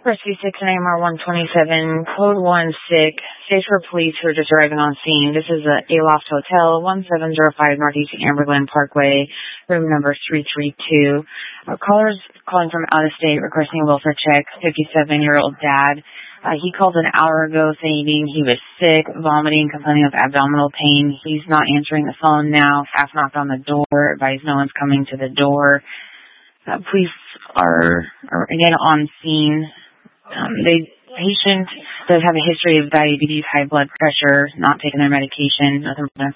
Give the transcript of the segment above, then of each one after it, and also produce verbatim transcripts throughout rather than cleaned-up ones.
Rescue six and A M R one twenty-seven, code one sick, stage for police who are just arriving on scene. This is a Aloft Hotel, one seven zero five Northeast Amberglen Parkway, room number three three two. Our caller's calling from out of state requesting a welfare check, fifty-seven-year-old dad. Uh, he called an hour ago saying he was sick, vomiting, complaining of abdominal pain. He's not answering the phone now. Staff knocked on the door, advised no one's coming to the door. Uh, police are, are again on scene. Um, the patient does have a history of diabetes, high blood pressure, not taking their medication, nothing more.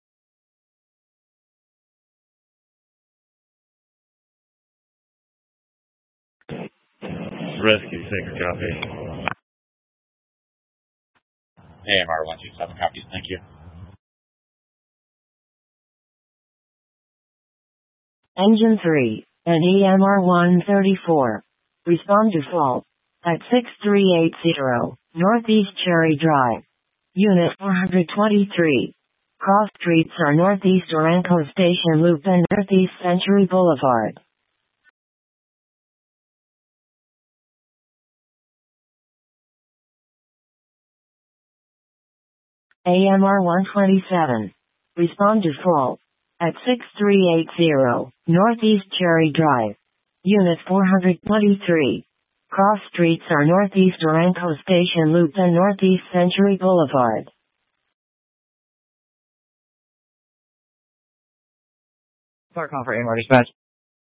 Rescue six, copy. A M R one two seven, copies, thank you. Engine three, and E M R one thirty-four. Respond to fault at six three eight zero, Northeast Cherry Drive. Unit four twenty-three. Cross streets are Northeast Oranco Station Loop and Northeast Century Boulevard. A M R one twenty-seven. Respond to fault at six three eight zero, Northeast Cherry Drive. Unit four twenty-three. Cross streets are Northeast Oranco Station Loop and Northeast Century Boulevard. Start call for A M R dispatch.